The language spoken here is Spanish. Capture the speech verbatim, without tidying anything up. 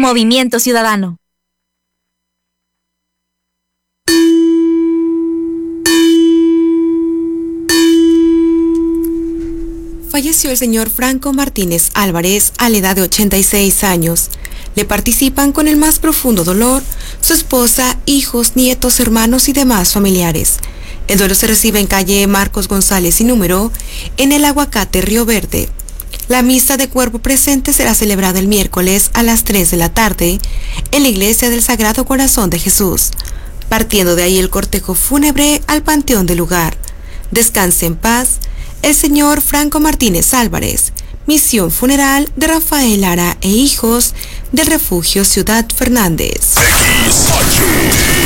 Movimiento Ciudadano. Falleció el señor Franco Martínez Álvarez a la edad de ochenta y seis años. Le participan con el más profundo dolor su esposa, hijos, nietos, hermanos y demás familiares. El duelo se recibe en calle Marcos González y número en el Aguacate, Río Verde. La misa de cuerpo presente será celebrada el miércoles a las tres de la tarde en la iglesia del Sagrado Corazón de Jesús. Partiendo de ahí el cortejo fúnebre al panteón del lugar. Descanse en paz el señor Franco Martínez Álvarez. Misión funeral de Rafael Lara e hijos del refugio Ciudad Fernández. X H